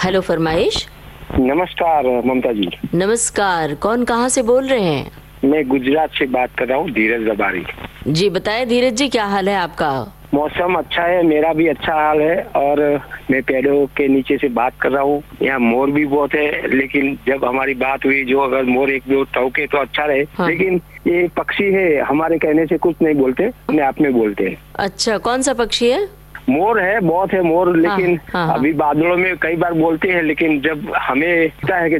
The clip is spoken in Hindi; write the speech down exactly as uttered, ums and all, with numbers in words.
हेलो, फरमाइश। नमस्कार ममता जी। नमस्कार, कौन कहाँ से बोल रहे हैं? मैं गुजरात से बात कर रहा हूँ, धीरज जबारी। जी बताएं धीरज जी, क्या हाल है आपका? मौसम अच्छा है, मेरा भी अच्छा हाल है और मैं पेड़ों के नीचे से बात कर रहा हूँ। यहाँ मोर भी बहुत है, लेकिन जब हमारी बात हुई जो अगर मोर एक दो टौके तो अच्छा रहे। हाँ। लेकिन ये पक्षी है, हमारे कहने से कुछ नहीं बोलते, अपने आप में बोलते हैं। अच्छा, कौन सा पक्षी है? मोर है, बहुत है मोर, लेकिन हाँ, हाँ, हाँ। अभी बादलों में कई बार बोलते हैं, लेकिन जब हमें लगता है कि